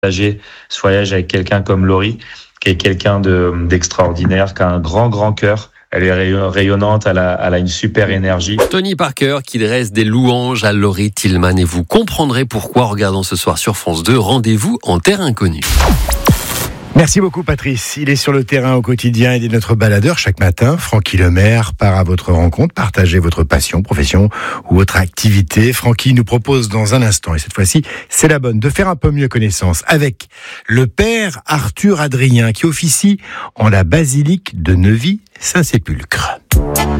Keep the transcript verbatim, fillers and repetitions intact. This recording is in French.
partager ce voyage avec quelqu'un comme Laurie, qui est quelqu'un de, d'extraordinaire, qui a un grand, grand cœur. Elle est rayonnante, elle a, elle a une super énergie. Tony Parker qui dresse des louanges à Laurie Tillman et vous comprendrez pourquoi en regardant ce soir sur France deux. Rendez-vous en terre inconnue. Merci beaucoup Patrice. Il est sur le terrain au quotidien. Il est notre baladeur chaque matin. Francky Lemaire part à votre rencontre. Partagez votre passion, profession ou votre activité. Francky nous propose dans un instant, et cette fois-ci, c'est la bonne, de faire un peu mieux connaissance avec le père Arthur Adrien qui officie en la basilique de Neuvy-Saint-Sépulcre.